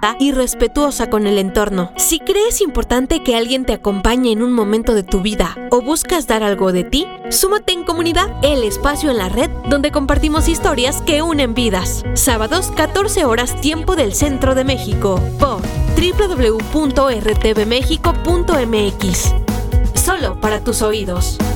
sensata y respetuosa con el entorno. Si crees importante que alguien te acompañe en un momento de tu vida o buscas dar algo de ti, súmate en Comunidad, el espacio en la red donde compartimos historias que unen vidas. Sábados, 14 horas, tiempo del Centro de México, por www.rtvmexico.mx. Solo para tus oídos.